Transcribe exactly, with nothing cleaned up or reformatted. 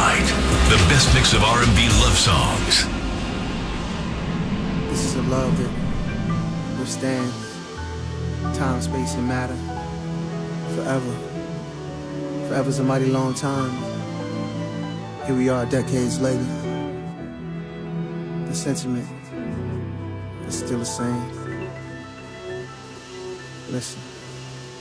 Dynamite, the best mix of R and B love songs. This is a love that withstands time, space, and matter forever. Forever's a mighty long time. Here we are decades later. The sentiment is still the same. Listen.